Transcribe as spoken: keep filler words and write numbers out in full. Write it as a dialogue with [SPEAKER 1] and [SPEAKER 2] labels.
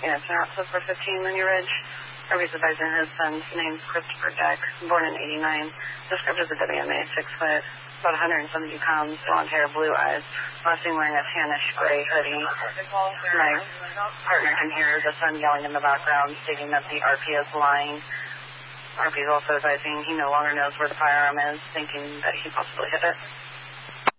[SPEAKER 1] answer out to the four fifteen Linear Ridge. Arby's advising his son's name's Christopher Deck, born in eighty-nine, described as a W M A, six foot, about one hundred seventy pounds, blonde hair, blue eyes, last seen wearing a tannish gray hoodie. My partner can hear the son yelling in the background, stating that the R P is lying. R P is also advising he no longer knows where the firearm is, thinking that he possibly hit it.